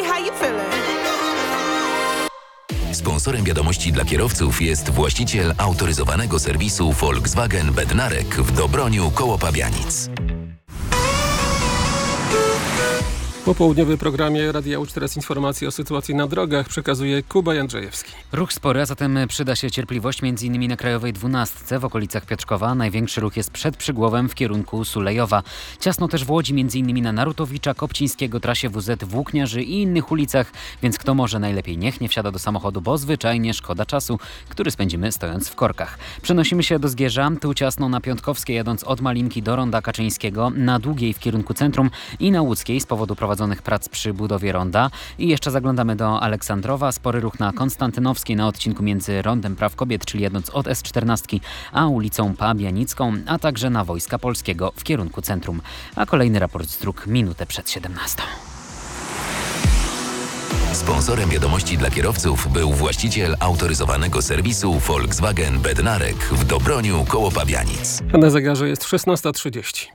how you feeling? Sponsorem wiadomości dla kierowców jest właściciel autoryzowanego serwisu Volkswagen Bednarek w Dobroniu koło Pabianic. W popołudniowym programie Radia Łódź teraz informacje o sytuacji na drogach przekazuje Kuba Jędrzejewski. Ruch spory, a zatem przyda się cierpliwość m.in. na Krajowej 12 w okolicach Piotrkowa. Największy ruch jest przed Przygłowem w kierunku Sulejowa. Ciasno też w Łodzi m.in. na Narutowicza, Kopcińskiego, trasie WZ, Włókniarzy i innych ulicach, więc kto może najlepiej niech nie wsiada do samochodu, bo zwyczajnie szkoda czasu, który spędzimy stojąc w korkach. Przenosimy się do Zgierza, tu ciasno na Piątkowskiej jadąc od Malinki do Ronda Kaczyńskiego, na Długiej w kierunku centrum i na Łódzkiej z powodu prowadzonych prac przy budowie ronda. I jeszcze zaglądamy do Aleksandrowa. Spory ruch na Konstantynowskiej na odcinku między Rondem Praw Kobiet, czyli jadąc od S14, a ulicą Pabianicką, a także na Wojska Polskiego w kierunku centrum. A kolejny raport z dróg minutę przed 17. Sponsorem wiadomości dla kierowców był właściciel autoryzowanego serwisu Volkswagen Bednarek w Dobroniu koło Pabianic. Na zegarze jest 16:30.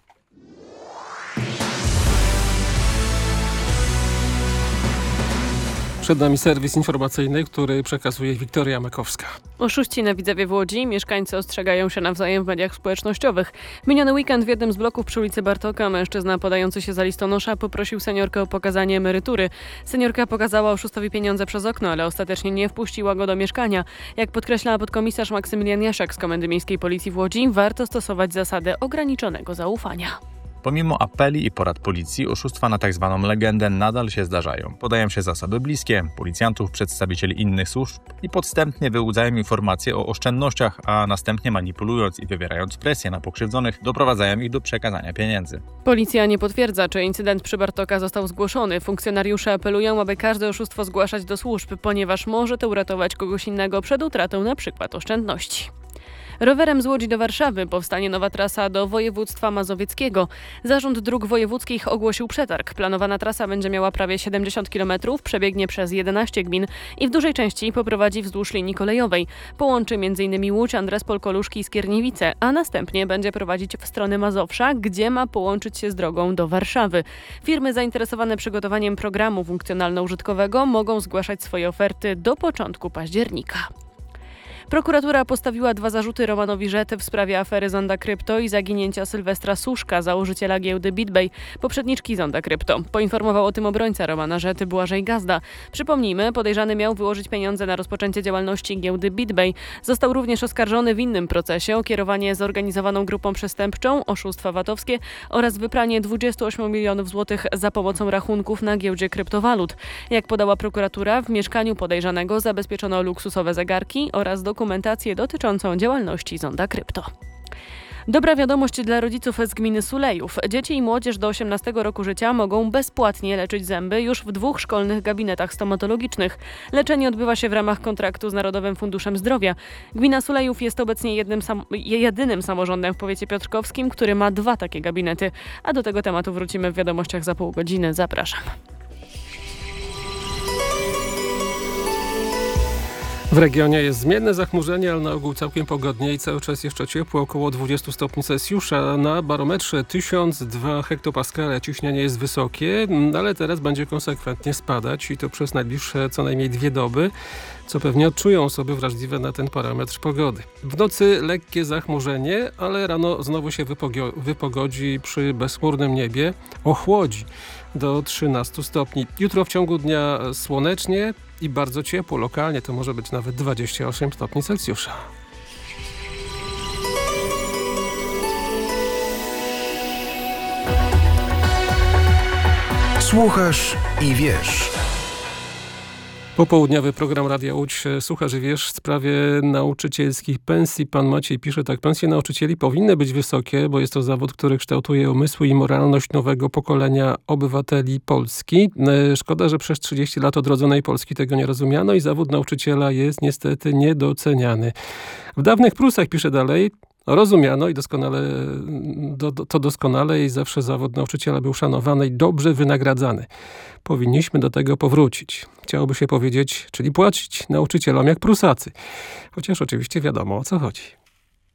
Przed nami serwis informacyjny, który przekazuje Wiktoria Makowska. Oszuści na Widzewie w Łodzi. Mieszkańcy ostrzegają się nawzajem w mediach społecznościowych. Miniony weekend w jednym z bloków przy ulicy Bartoka mężczyzna podający się za listonosza poprosił seniorkę o pokazanie emerytury. Seniorka pokazała oszustowi pieniądze przez okno, ale ostatecznie nie wpuściła go do mieszkania. Jak podkreśla podkomisarz Maksymilian Jaszek z Komendy Miejskiej Policji w Łodzi, warto stosować zasadę ograniczonego zaufania. Pomimo apeli i porad policji, oszustwa na tzw. legendę nadal się zdarzają. Podają się za osoby bliskie, policjantów, przedstawicieli innych służb i podstępnie wyłudzają informacje o oszczędnościach, a następnie manipulując i wywierając presję na pokrzywdzonych, doprowadzają ich do przekazania pieniędzy. Policja nie potwierdza, czy incydent przy Bartoka został zgłoszony. Funkcjonariusze apelują, aby każde oszustwo zgłaszać do służb, ponieważ może to uratować kogoś innego przed utratą np. oszczędności. Rowerem z Łodzi do Warszawy powstanie nowa trasa do województwa mazowieckiego. Zarząd Dróg Wojewódzkich ogłosił przetarg. Planowana trasa będzie miała prawie 70 km, przebiegnie przez 11 gmin i w dużej części poprowadzi wzdłuż linii kolejowej. Połączy m.in. Łódź, Andrespol, Koluszki i Skierniewice, a następnie będzie prowadzić w stronę Mazowsza, gdzie ma połączyć się z drogą do Warszawy. Firmy zainteresowane przygotowaniem programu funkcjonalno-użytkowego mogą zgłaszać swoje oferty do początku października. Prokuratura postawiła 2 zarzuty Romanowi Rzety w sprawie afery Zonda Krypto i zaginięcia Sylwestra Suszka, założyciela giełdy BitBay, poprzedniczki Zonda Krypto. Poinformował o tym obrońca Romana Rzety Błażej Gazda. Przypomnijmy, podejrzany miał wyłożyć pieniądze na rozpoczęcie działalności giełdy BitBay. Został również oskarżony w innym procesie o kierowanie zorganizowaną grupą przestępczą, oszustwa VAT-owskie oraz wypranie 28 milionów złotych za pomocą rachunków na giełdzie kryptowalut. Jak podała prokuratura, w mieszkaniu podejrzanego zabezpieczono luksusowe zegarki oraz dokumentację dotyczącą działalności Zonda Krypto. Dobra wiadomość dla rodziców z gminy Sulejów. Dzieci i młodzież do 18 roku życia mogą bezpłatnie leczyć zęby już w 2 szkolnych gabinetach stomatologicznych. Leczenie odbywa się w ramach kontraktu z Narodowym Funduszem Zdrowia. Gmina Sulejów jest obecnie jedynym samorządem w powiecie piotrkowskim, który ma 2 takie gabinety. A do tego tematu wrócimy w wiadomościach za pół godziny. Zapraszam. W regionie jest zmienne zachmurzenie, ale na ogół całkiem pogodnie i cały czas jeszcze ciepło, około 20 stopni Celsjusza. Na barometrze 1002 hektopaskale ciśnienie jest wysokie, ale teraz będzie konsekwentnie spadać i to przez najbliższe co najmniej 2 doby, co pewnie odczują osoby wrażliwe na ten parametr pogody. W nocy lekkie zachmurzenie, ale rano znowu się wypogodzi przy bezchmurnym niebie, ochłodzi do 13 stopni. Jutro w ciągu dnia słonecznie i bardzo ciepło, lokalnie to może być nawet 28 stopni Celsjusza. Słuchasz i wiesz. Popołudniowy program Radia Łódź. Słuchasz i wiesz, w sprawie nauczycielskich pensji. Pan Maciej pisze tak: pensje nauczycieli powinny być wysokie, bo jest to zawód, który kształtuje umysły i moralność nowego pokolenia obywateli Polski. Szkoda, że przez 30 lat odrodzonej Polski tego nie rozumiano i zawód nauczyciela jest niestety niedoceniany. W dawnych Prusach, pisze dalej, rozumiano i doskonale i zawsze zawód nauczyciela był szanowany i dobrze wynagradzany. Powinniśmy do tego powrócić. Chciałoby się powiedzieć, czyli płacić nauczycielom jak Prusacy. Chociaż oczywiście wiadomo, o co chodzi.